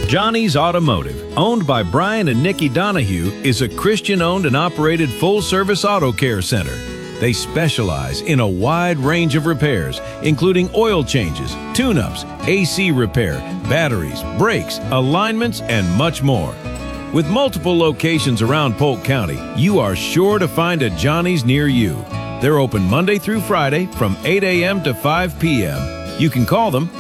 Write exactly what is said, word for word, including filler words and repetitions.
Johnny's Automotive, owned by Brian and Nikki Donahue, is a Christian-owned and operated full-service auto care center. They specialize in a wide range of repairs, including oil changes, tune-ups, A C repair, batteries, brakes, alignments, and much more. With multiple locations around Polk County, you are sure to find a Johnny's near you. They're open Monday through Friday from eight a m to five p m You can call them